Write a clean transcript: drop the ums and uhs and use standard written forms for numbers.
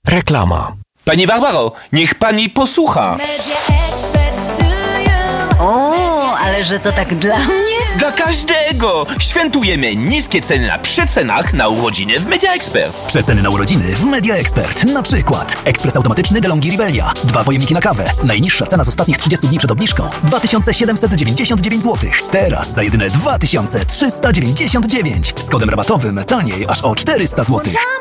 Reklama. Pani Barbaro, niech pani posłucha. O, ale że to tak dla mnie? Dla każdego! Świętujemy niskie ceny na przecenach na urodziny w Media Expert. Przeceny na urodziny w Media Expert. Na przykład ekspres automatyczny DeLonghi Ribelia. 2 pojemniki na kawę. Najniższa cena z ostatnich 30 dni przed obniżką 2799 zł. Teraz za jedyne 2399. Z kodem rabatowym taniej aż o 400 zł.